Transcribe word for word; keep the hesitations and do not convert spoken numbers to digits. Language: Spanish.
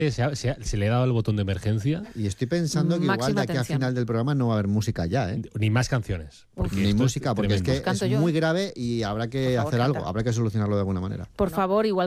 Se, ha, se, ha, se le ha dado el botón de emergencia. Y estoy pensando que Máxima igual de aquí atención. al final del programa no va a haber música ya, ¿eh? Ni más canciones. Ni música, porque es que Pues canto es yo. muy grave y habrá que Por favor, hacer canta. algo, habrá que solucionarlo de alguna manera. Por No. favor, igual